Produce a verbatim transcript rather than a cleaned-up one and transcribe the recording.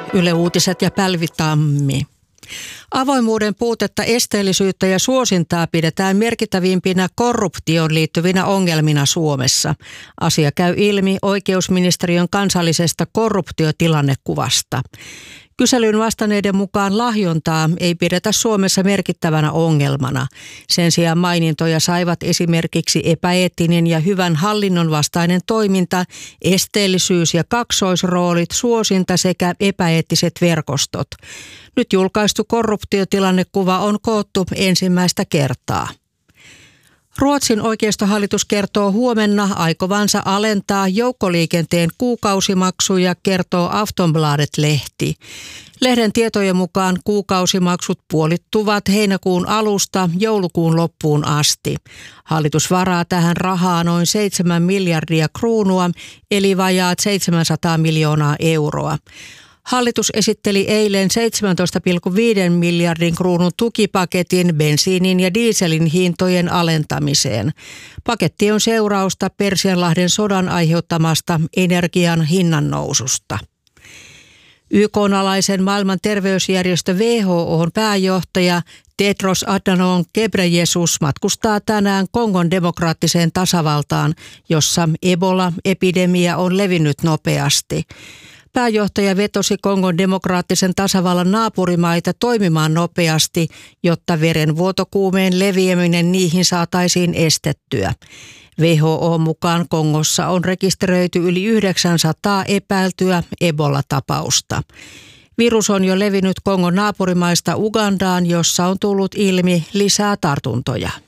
Yle Uutiset ja Päivi Tammi. Avoimuuden puutetta, esteellisyyttä ja suosintaa pidetään merkittävimpinä korruptioon liittyvinä ongelmina Suomessa. Asia käy ilmi oikeusministeriön kansallisesta korruptiotilannekuvasta. Kyselyn vastanneiden mukaan lahjontaa ei pidetä Suomessa merkittävänä ongelmana. Sen sijaan mainintoja saivat esimerkiksi epäeettinen ja hyvän hallinnon vastainen toiminta, esteellisyys ja kaksoisroolit, suosinta sekä epäeettiset verkostot. Nyt julkaistu korruptiotilannekuva on koottu ensimmäistä kertaa. Ruotsin oikeistohallitus kertoo huomenna aikovansa alentaa joukkoliikenteen kuukausimaksuja, kertoo Aftonbladet-lehti. Lehden tietojen mukaan kuukausimaksut puolittuvat heinäkuun alusta joulukuun loppuun asti. Hallitus varaa tähän rahaa noin seitsemän miljardia kruunua, eli vajaat seitsemänsataa miljoonaa euroa. Hallitus esitteli eilen seitsemäntoista pilkku viisi miljardin kruunun tukipaketin bensiinin ja dieselin hintojen alentamiseen. Paketti on seurausta Persianlahden sodan aiheuttamasta energian hinnannoususta. Y K:n alaisen maailman terveysjärjestö W H O:n pääjohtaja Tedros Adhanom Ghebreyesus matkustaa tänään Kongon demokraattiseen tasavaltaan, jossa Ebola-epidemia on levinnyt nopeasti. Pääjohtaja vetosi Kongon demokraattisen tasavallan naapurimaita toimimaan nopeasti, jotta verenvuotokuumeen leviäminen niihin saataisiin estettyä. W H O mukaan Kongossa on rekisteröity yli yhdeksänsataa epäiltyä Ebola-tapausta. Virus on jo levinnyt Kongon naapurimaista Ugandaan, jossa on tullut ilmi lisää tartuntoja.